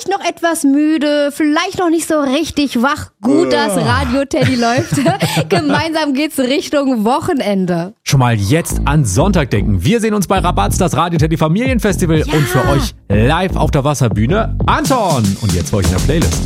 vielleicht noch etwas müde, vielleicht noch nicht so richtig wach. Gut, dass Radio Teddy läuft. Gemeinsam geht's Richtung Wochenende. Schon mal jetzt an Sonntag denken. Wir sehen uns bei Rabatz, das Radio Teddy Familienfestival und für euch live auf der Wasserbühne Anton. Und jetzt für euch in der Playlist.